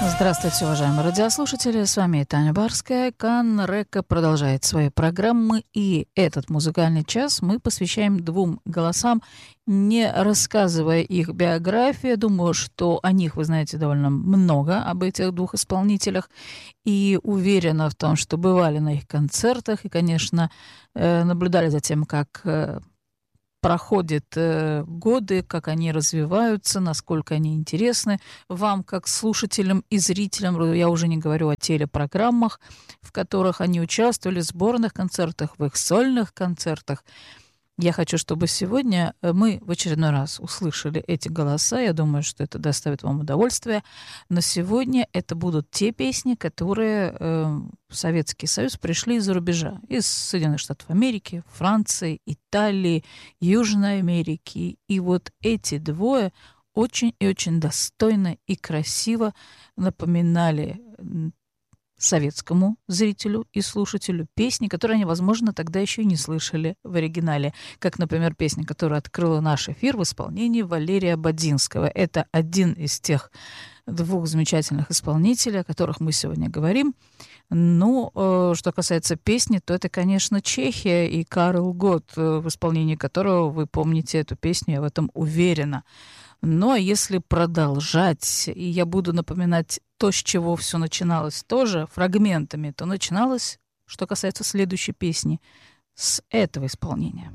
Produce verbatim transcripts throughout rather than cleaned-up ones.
Здравствуйте, уважаемые радиослушатели. С вами Таня Барская. Кан Река продолжает свои программы. И этот музыкальный час мы посвящаем двум голосам, не рассказывая их биографию. Думаю, что о них вы знаете довольно много, об этих двух исполнителях. И уверена в том, что бывали на их концертах. И, конечно, наблюдали за тем, как проходят э, годы, как они развиваются, насколько они интересны вам, как слушателям и зрителям. Я уже не говорю о телепрограммах, в которых они участвовали, в сборных концертах, в их сольных концертах. Я хочу, чтобы сегодня мы в очередной раз услышали эти голоса. Я думаю, что это доставит вам удовольствие. Но сегодня это будут те песни, которые э, в Советский Союз пришли из-за рубежа. Из Соединенных Штатов Америки, Франции, Италии, Южной Америки. И вот эти двое очень и очень достойно и красиво напоминали советскому зрителю и слушателю песни, которые они, возможно, тогда еще и не слышали в оригинале. Как, например, песня, которая открыла наш эфир в исполнении Валерия Бадинского. Это один из тех двух замечательных исполнителей, о которых мы сегодня говорим. Ну, э, что касается песни, то это, конечно, Чехия и Карл Гот, э, в исполнении которого вы помните эту песню, я в этом уверена. Но если продолжать, и я буду напоминать то, с чего все начиналось тоже, фрагментами, то начиналось, что касается следующей песни, с этого исполнения.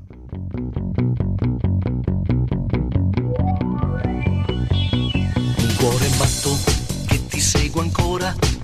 Un cuore matto che ti segue ancora